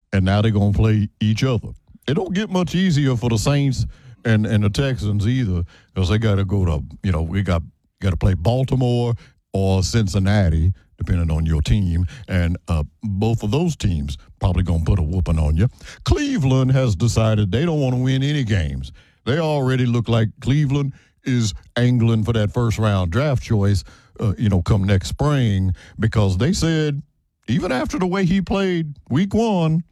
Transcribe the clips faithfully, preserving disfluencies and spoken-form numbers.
and now they're going to play each other. It don't get much easier for the Saints and, and the Texans either, because they got to go to, you know, we got got to play Baltimore or Cincinnati, depending on your team, and uh, both of those teams probably going to put a whooping on you. Cleveland has decided they don't want to win any games. They already look like Cleveland is angling for that first-round draft choice, uh, you know, come next spring, because they said, even after the way he played week one,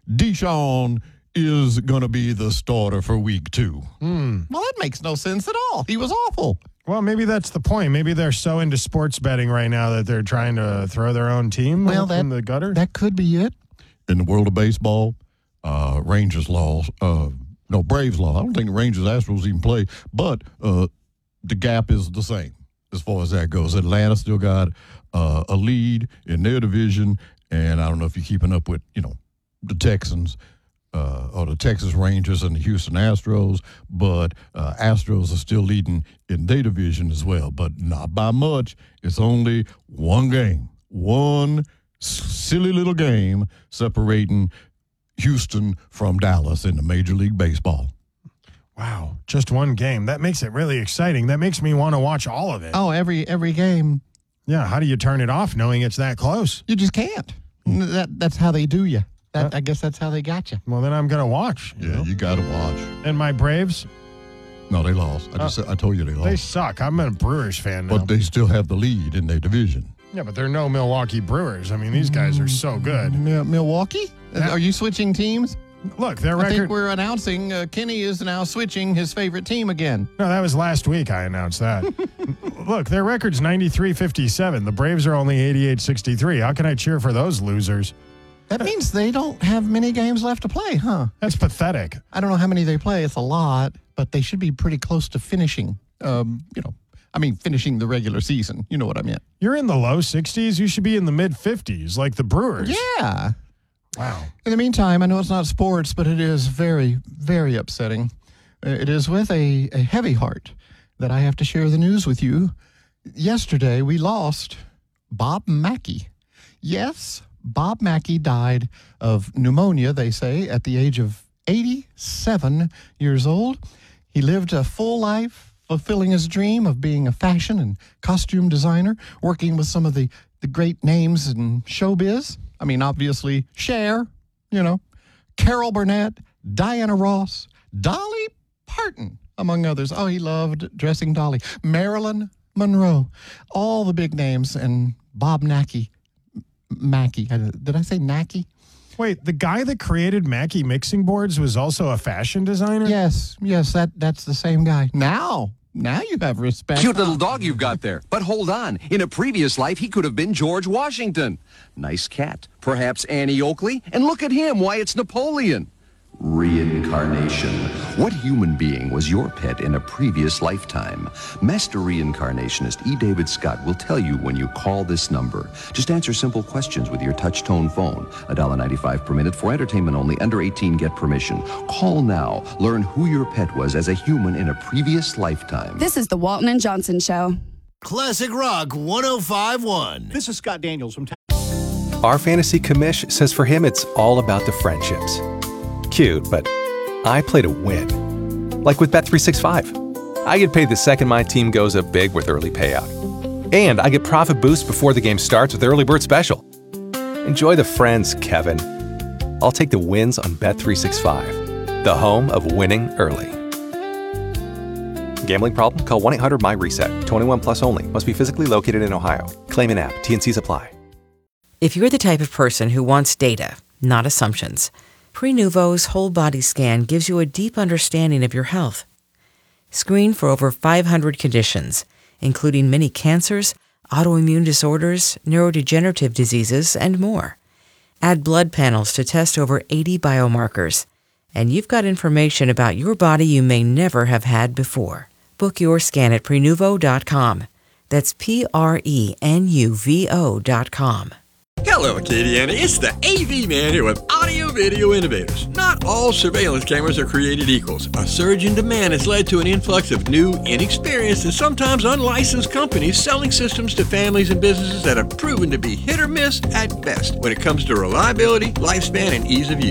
Deshaun is going to be the starter for week two. Mm. Well, that makes no sense at all. He was awful. Well, maybe that's the point. Maybe they're so into sports betting right now that they're trying to throw their own team well, that, in the gutter. That could be it. In the world of baseball, uh, Rangers laws, uh, no, Braves law. I don't think the Rangers Astros even play, but uh, the gap is the same as far as that goes. Atlanta still got uh, a lead in their division, and I don't know if you're keeping up with, you know, the Texans. Uh, or the Texas Rangers and the Houston Astros, but uh, Astros are still leading in their division as well, but not by much. It's only one game, one silly little game separating Houston from Dallas in the Major League Baseball. Wow, just one game. That makes it really exciting. That makes me want to watch all of it. Oh, every every game. Yeah, how do you turn it off knowing it's that close? You just can't. That That's how they do you. That, I guess that's how they got you. Well, then I'm going to watch. You yeah, know? you got to watch. And my Braves? No, they lost. I just uh, I told you they lost. They suck. I'm a Brewers fan now. But they still have the lead in their division. Yeah, but they're no Milwaukee Brewers. I mean, these guys are so good. M- Milwaukee? Yeah. Are you switching teams? Look, their I record... I think we're announcing uh, Kenny is now switching his favorite team again. No, that was last week I announced that. Look, their record's ninety-three fifty-seven. The Braves are only eighty-eight sixty-three. How can I cheer for those losers? That means they don't have many games left to play, huh? That's pathetic. I don't know how many they play. It's a lot, but they should be pretty close to finishing, um, you know, I mean, finishing the regular season. You know what I meant. You're in the low sixties. You should be in the mid-fifties, like the Brewers. Yeah. Wow. In the meantime, I know it's not sports, but it is very, very upsetting. It is with a, a heavy heart that I have to share the news with you. Yesterday, we lost Bob Mackey. Yes, Bob Mackey died of pneumonia, they say, at the age of eighty-seven years old. He lived a full life, fulfilling his dream of being a fashion and costume designer, working with some of the, the great names in showbiz. I mean, obviously, Cher, you know, Carol Burnett, Diana Ross, Dolly Parton, among others. Oh, he loved dressing Dolly. Marilyn Monroe, all the big names, and Bob Mackey. Mackey. Did I say Mackey? Wait, the guy that created Mackey mixing boards was also a fashion designer? Yes, yes, that that's the same guy. Now, now you have respect. Cute little dog you've got there. But hold on. In a previous life, he could have been George Washington. Nice cat. Perhaps Annie Oakley. And look at him. Why, it's Napoleon. Reincarnation. What human being was your pet in a previous lifetime? Master reincarnationist E. David Scott will tell you when you call this number. Just answer simple questions with your touch-tone phone. one dollar ninety-five per minute for entertainment only. Under eighteen, get permission. Call now. Learn who your pet was as a human in a previous lifetime. This is the Walton and Johnson Show. Classic Rock one oh five point one. This is Scott Daniels from... Our fantasy commish says for him it's all about the friendships. Cute, but I play to win. Like with Bet three sixty-five. I get paid the second my team goes up big with early payout. And I get profit boost before the game starts with Early Bird Special. Enjoy the friends, Kevin. I'll take the wins on Bet three sixty-five, the home of winning early. Gambling problem? Call one eight hundred my reset. twenty-one plus only. Must be physically located in Ohio. Claim in app. T and Cs apply. If you're the type of person who wants data, not assumptions, Prenuvo's whole body scan gives you a deep understanding of your health. Screen for over five hundred conditions, including many cancers, autoimmune disorders, neurodegenerative diseases, and more. Add blood panels to test over eighty biomarkers, and you've got information about your body you may never have had before. Book your scan at Prenuvo dot com. That's P R E N U V O dot com. Hello, Acadiana. It's the A V Man here with Audio Video Innovators. Not all surveillance cameras are created equals. A surge in demand has led to an influx of new, inexperienced, and sometimes unlicensed companies selling systems to families and businesses that have proven to be hit or miss at best when it comes to reliability, lifespan, and ease of use.